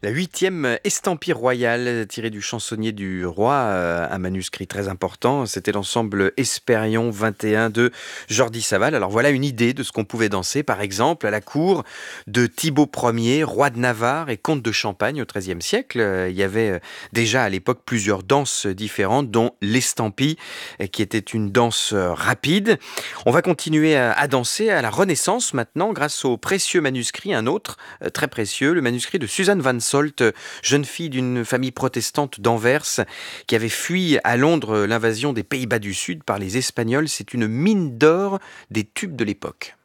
La 8e estampille royale tirée du Chansonnier du Roi, un manuscrit très important. C'était l'ensemble Hespérion 21 de Jordi Savall. Alors voilà une idée de ce qu'on pouvait danser, par exemple, à la cour de Thibaut Ier, roi de Navarre et comte de Champagne au XIIIe siècle. Il y avait déjà à l'époque plusieurs danses différentes, dont l'estampille, qui était une danse rapide. On va continuer à danser à la Renaissance maintenant, grâce au précieux manuscrit, un autre très précieux, le manuscrit de Suzanne van Solt, jeune fille d'une famille protestante d'Anvers, qui avait fui à Londres l'invasion des Pays-Bas du Sud par les Espagnols. C'est une mine d'or des tubes de l'époque.